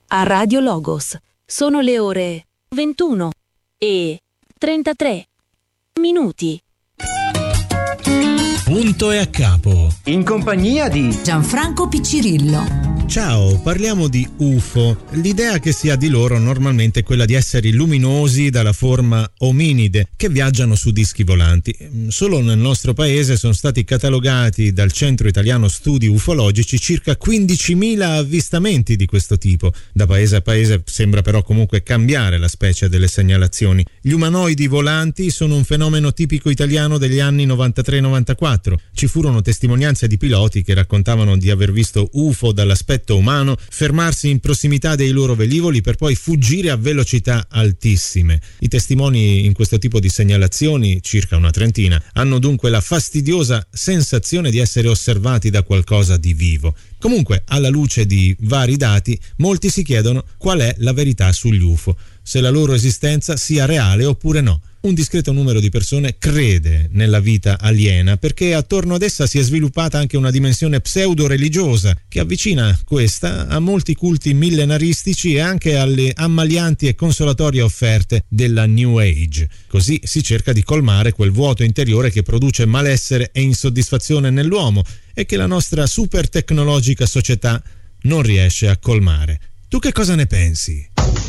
a Radio Logos. Sono le ore 21 e 33 minuti. Punto e a capo. In compagnia di Gianfranco Piccirillo. Ciao, parliamo di UFO. L'idea che si ha di loro normalmente è quella di esseri luminosi dalla forma ominide che viaggiano su dischi volanti. Solo nel nostro paese sono stati catalogati dal Centro Italiano Studi Ufologici circa 15.000 avvistamenti di questo tipo. Da paese a paese sembra però comunque cambiare la specie delle segnalazioni. Gli umanoidi volanti sono un fenomeno tipico italiano degli anni 93-94. Ci furono testimonianze di piloti che raccontavano di aver visto UFO dall'aspetto umano fermarsi in prossimità dei loro velivoli per poi fuggire a velocità altissime. I testimoni in questo tipo di segnalazioni, circa una trentina, hanno dunque la fastidiosa sensazione di essere osservati da qualcosa di vivo. Comunque, alla luce di vari dati, molti si chiedono qual è la verità sugli UFO, se la loro esistenza sia reale oppure no. Un discreto numero di persone crede nella vita aliena perché attorno ad essa si è sviluppata anche una dimensione pseudo-religiosa che avvicina questa a molti culti millenaristici e anche alle ammalianti e consolatorie offerte della New Age. Così si cerca di colmare quel vuoto interiore che produce malessere e insoddisfazione nell'uomo e che la nostra super tecnologica società non riesce a colmare. Tu che cosa ne pensi?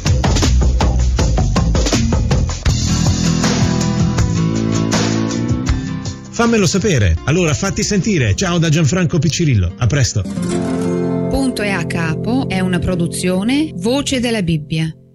Fammelo sapere, allora fatti sentire. Ciao da Gianfranco Piccirillo, a presto. Punto e a capo è una produzione Voce della Bibbia.